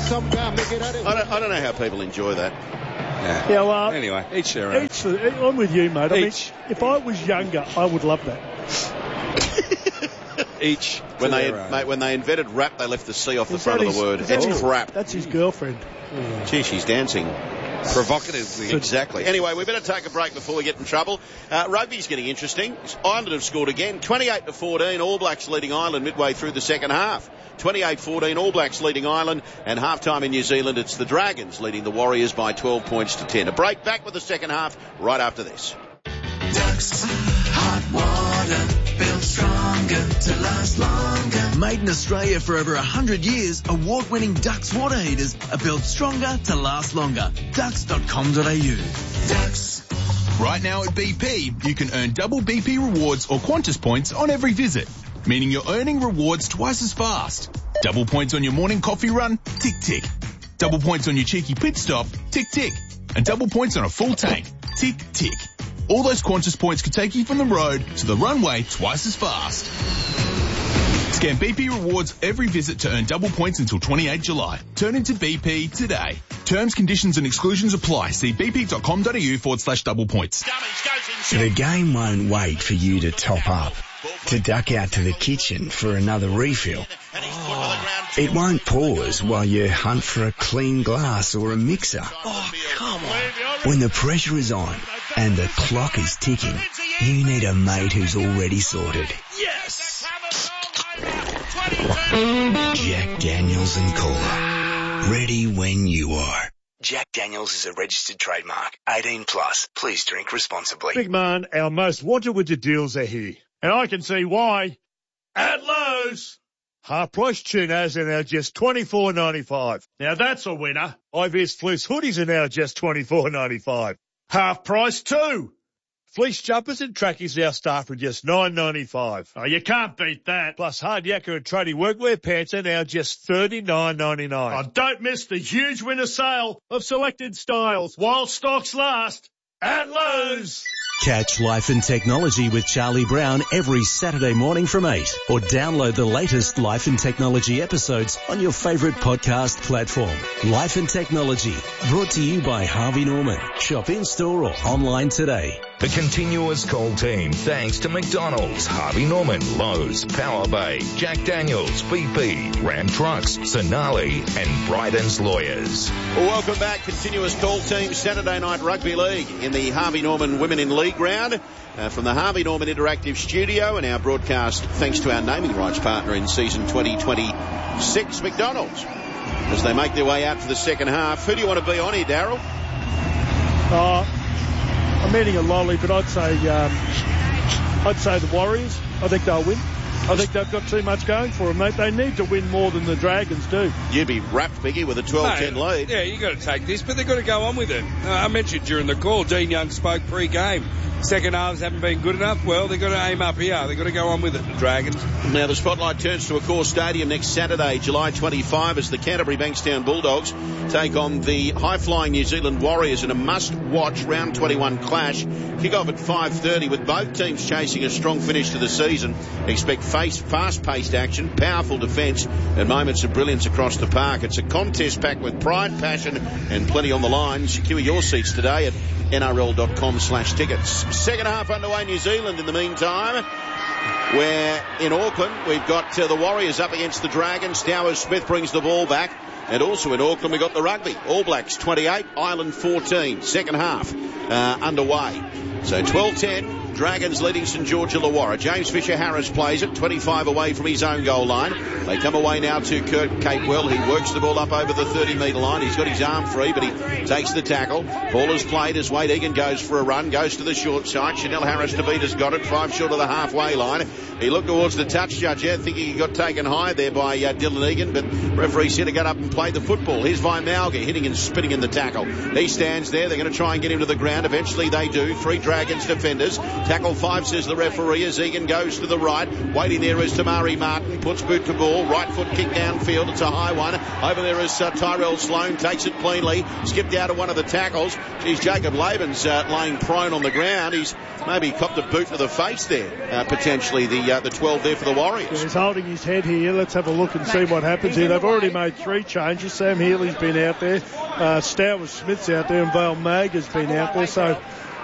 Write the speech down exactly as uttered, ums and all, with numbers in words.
I don't, I don't know how people enjoy that. Yeah, Yeah, well, anyway, each their own. each, I'm with you, mate. I mean, Each. if I was younger, I would love that. Each When to they, their own. mate, when they invented rap, they left the C off the Is front that of the his- word. is that It's his- crap. That's his girlfriend. Gee, she's dancing. Provocatively. Exactly. Anyway, we better take a break before we get in trouble. Uh, rugby's getting interesting. Ireland have scored again. twenty-eight to fourteen. All Blacks leading Ireland midway through the second half. twenty-eight fourteen. All Blacks leading Ireland. And half-time in New Zealand, it's the Dragons leading the Warriors by twelve points to ten. A break, back with the second half right after this. Ducks, hot water, built stronger to last longer. Made in Australia for over one hundred years, award-winning Ducks water heaters are built stronger to last longer. ducks dot com dot a u. Ducks. Right now at B P, you can earn double B P rewards or Qantas points on every visit, meaning you're earning rewards twice as fast. Double points on your morning coffee run, tick tick. Double points on your cheeky pit stop, tick tick. And double points on a full tank, tick tick. All those Qantas points could take you from the road to the runway twice as fast. Scan B P rewards every visit to earn double points until twenty-eighth July. Turn into B P today. Terms, conditions and exclusions apply. See bp.com.au forward slash double points. The game won't wait for you to top up, to duck out to the kitchen for another refill. It won't pause while you hunt for a clean glass or a mixer. Oh, come on. When the pressure is on and the clock is ticking, you need a mate who's already sorted. Yes. Jack Daniels and Cola. Ready when you are. Jack Daniels is a registered trademark. eighteen plus. Please drink responsibly. Big man, our most wanted winter deals are here. And I can see why. At Lowe's, half-price tunas are now just twenty-four ninety-five. Now that's a winner. I V S fleece hoodies are now just twenty-four ninety-five. Half price too. Fleece jumpers and trackies now start from just nine ninety-five. Oh, you can't beat that. Plus hard yakka and tradie workwear pants are now just thirty-nine ninety-nine. Oh, don't miss the huge winter sale of selected styles while stocks last at Lowe's. Catch Life and Technology with Charlie Brown every Saturday morning from eight, or download the latest Life and Technology episodes on your favourite podcast platform. Life and Technology, brought to you by Harvey Norman. Shop in-store or online today. The continuous call team, thanks to McDonald's, Harvey Norman, Lowe's, Power Bay, Jack Daniels, B P, Ram Trucks, Sonali, and Bryden's Lawyers. Well, welcome back. Continuous call team, Saturday Night Rugby League in the Harvey Norman Women in League round uh, from the Harvey Norman Interactive Studio, and our broadcast thanks to our naming rights partner in season twenty twenty-six, McDonald's. As they make their way out for the second half, who do you want to be on here, Daryl? Uh, I'm eating a lolly, but I'd say um, I'd say the Warriors. I think they'll win. I think they've got too much going for them, mate. They need to win more than the Dragons do. You'd be wrapped, Biggie, with a twelve ten lead. Yeah, you got to take this, but they've got to go on with it. Uh, I mentioned during the call, Dean Young spoke pre-game. Second halves haven't been good enough. Well, they've got to aim up here. They've got to go on with it, the Dragons. Now the spotlight turns to Accor Stadium next Saturday, July twenty-fifth, as the Canterbury Bankstown Bulldogs take on the high-flying New Zealand Warriors in a must-watch round twenty-one clash. Kick-off at five thirty with both teams chasing a strong finish to the season. Expect face, fast-paced action, powerful defence and moments of brilliance across the park. It's a contest packed with pride, passion and plenty on the line. Secure your seats today at N R L dot com slash tickets. Second half underway, New Zealand in the meantime, where in Auckland we've got uh, the Warriors up against the Dragons. Dowers Smith brings the ball back. And also in Auckland we've got the rugby. All Blacks twenty-eight, Ireland fourteen. Second half uh, underway. So twelve ten. Dragons leading St George Illawarra. James Fisher-Harris plays it, twenty-five away from his own goal line. They come away now to Kurt Capewell. He works the ball up over the thirty metre line. He's got his arm free, but he takes the tackle. Ball is played as Wade Egan goes for a run, goes to the short side. Chanel Harris to beat has got it, five short of the halfway line. He looked towards the touch judge there, thinking he got taken high there by uh, Dylan Egan, but referee said to get up and play the football. Here's Vaimalga hitting and spitting in the tackle. He stands there. They're going to try and get him to the ground. Eventually they do. Three Dragons defenders. Tackle five, says the referee, as Egan goes to the right. Waiting there is Tamari Martin. Puts boot to ball. Right foot kick downfield. It's a high one. Over there is uh, Tyrell Sloan. Takes it cleanly. Skipped out of one of the tackles. Geez, Jacob Laban's uh, laying prone on the ground. He's maybe copped a boot to the face there, uh, potentially, the uh, the twelve there for the Warriors. Yeah, he's holding his head here. Let's have a look and see what happens here. They've already made three changes. Sam Healy's been out there. Uh, Stowers Smith's out there, and Vale Mag has been out there. So